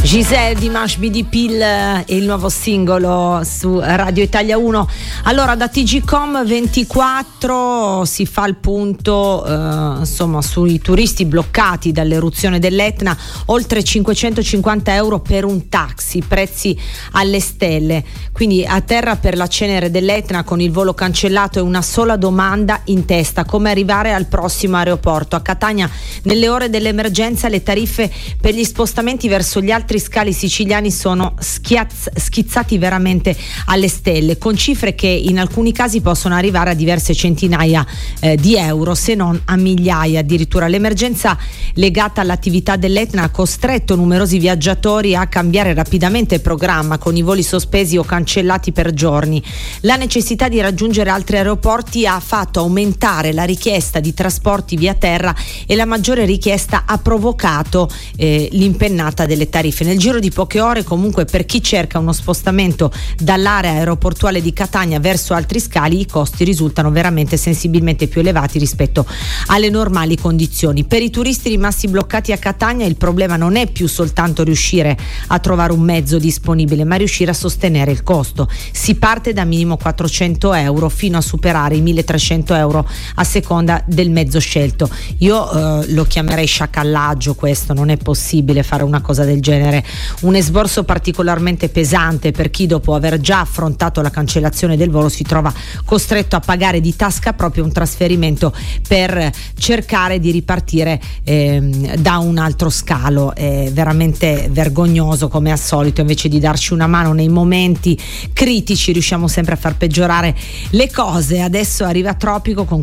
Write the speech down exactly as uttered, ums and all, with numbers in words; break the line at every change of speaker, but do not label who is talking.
Giselle di Mash B D Pill e il nuovo singolo su Radio Italia uno. Allora, da T G Com ventiquattro si fa il punto eh, insomma sui turisti bloccati dall'eruzione dell'Etna, oltre cinquecentocinquanta euro per un taxi, prezzi alle stelle. Quindi a terra per la cenere dell'Etna con il volo cancellato e una sola domanda in testa: come arrivare al prossimo aeroporto. A Catania nelle ore dell'emergenza le tariffe per gli spostamenti verso gli altri scali siciliani sono schiaz- schizzati veramente alle stelle, con cifre che in alcuni casi possono arrivare a diverse centinaia eh, di euro, se non a migliaia addirittura. L'emergenza legata all'attività dell'Etna ha costretto numerosi viaggiatori a cambiare rapidamente programma, con i voli sospesi o cancellati per giorni. La necessità di raggiungere altri aeroporti ha fatto aumentare la richiesta di trasporti via terra e la maggiore richiesta ha provocato eh, l'impennata delle tariffe. Nel giro di poche ore, comunque, per chi cerca uno spostamento dall'area aeroportuale di Catania verso altri scali, i costi risultano veramente sensibilmente più elevati rispetto alle normali condizioni. Per i turisti rimasti bloccati a Catania il problema non è più soltanto riuscire a trovare un mezzo disponibile, ma riuscire a sostenere il costo. Si parte da minimo quattrocento euro fino a superare i milletrecento euro a seconda del mezzo scelto. Io eh, lo chiamerei sciacallaggio questo, non è possibile fare una cosa del genere. Un esborso particolarmente pesante per chi, dopo aver già affrontato la cancellazione del volo, si trova costretto a pagare di tasca proprio un trasferimento per cercare di ripartire ehm, da un altro scalo. È veramente vergognoso, come al solito. Invece di darci una mano nei momenti critici riusciamo sempre a far peggiorare le cose. Adesso arriva Tropico con